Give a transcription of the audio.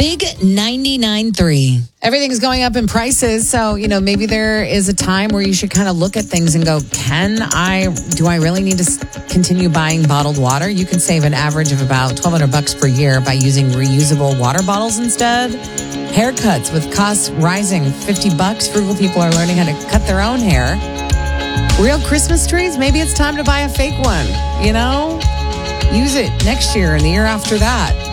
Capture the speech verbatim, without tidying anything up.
Big ninety-nine point three. Everything's going up in prices. So, you know, maybe there is a time where you should kind of look at things and go, can I, do I really need to s- continue buying bottled water? You can save an average of about twelve hundred bucks per year by using reusable water bottles instead. Haircuts with costs rising fifty bucks. Frugal people are learning how to cut their own hair. Real Christmas trees, maybe it's time to buy a fake one, you know? Use it next year and the year after that.